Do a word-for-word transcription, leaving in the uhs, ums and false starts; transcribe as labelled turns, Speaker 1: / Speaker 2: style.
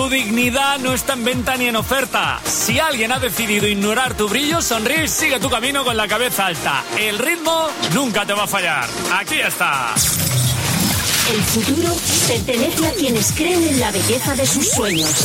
Speaker 1: Tu dignidad no está en venta ni en oferta. Si alguien ha decidido ignorar tu brillo, sonríe y sigue tu camino con la cabeza alta. El ritmo nunca te va a fallar. Aquí está.
Speaker 2: El futuro pertenece a quienes creen en la belleza de sus sueños.